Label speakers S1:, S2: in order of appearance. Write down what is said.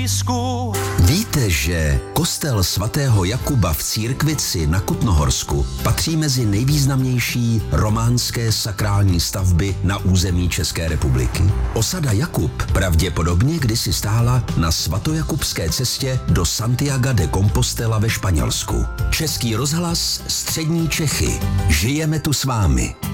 S1: písku.
S2: Víte, že kostel svatého Jakuba v Církvici na Kutnohorsku patří mezi nejvýznamnější románské sakrální stavby na území České republiky? Osada Jakub pravděpodobně kdysi stála na svatojakubské cestě do Santiaga de Compostela ve Španělsku. Český rozhlas Střední Čechy. Žijeme tu s vámi.